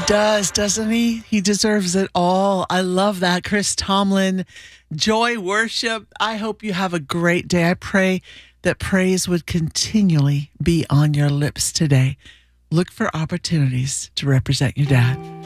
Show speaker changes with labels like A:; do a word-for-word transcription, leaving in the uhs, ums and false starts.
A: does, doesn't he? He deserves it all. I love that. Chris Tomlin, Joy Worship. I hope you have a great day. I pray that praise would continually be on your lips today. Look for opportunities to represent your dad.